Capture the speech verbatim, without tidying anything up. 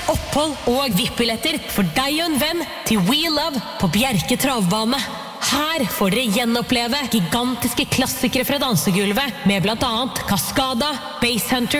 opphold og V I P-billetter for deg og en venn til We Love på Bjerke Travbane. Her får dere gjenoppleve gigantiske klassikere fra dansegulvet med blant annet Cascada, Basshunter